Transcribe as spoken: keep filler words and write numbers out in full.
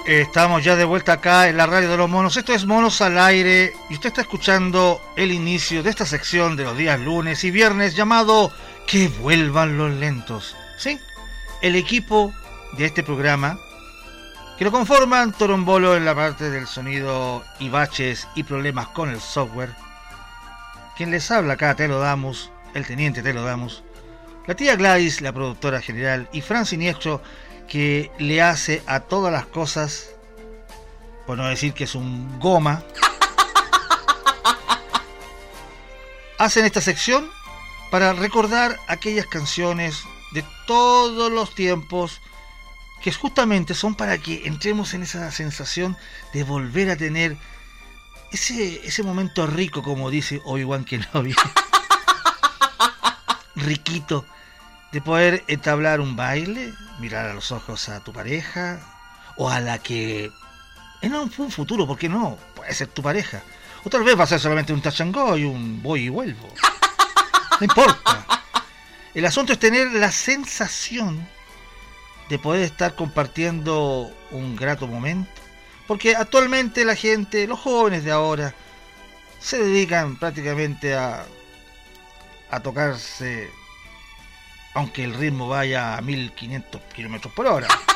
Estamos ya de vuelta acá en la radio de los monos. Esto es Monos al Aire y usted está escuchando el inicio de esta sección de los días lunes y viernes llamado Que vuelvan los lentos. ¿Sí? El equipo de este programa, que lo conforman Torombolo en la parte del sonido y baches y problemas con el software. Quien les habla acá, Telo Damus, el teniente Telo Damus. La tía Gladys, la productora general, y Fran Siniestro, que le hace a todas las cosas, por no decir que es un goma, hacen esta sección para recordar aquellas canciones de todos los tiempos que justamente son para que entremos en esa sensación de volver a tener ese, ese momento rico, como dice Obi-Wan Kenobi, riquito, de poder entablar un baile, mirar a los ojos a tu pareja o a la que en un futuro, ¿por qué no? Puede ser tu pareja, o tal vez va a ser solamente un touch and go y un voy y vuelvo, no importa. El asunto es tener la sensación de poder estar compartiendo un grato momento, porque actualmente la gente, los jóvenes de ahora, se dedican prácticamente a a tocarse, aunque el ritmo vaya a mil quinientos kilómetros por hora.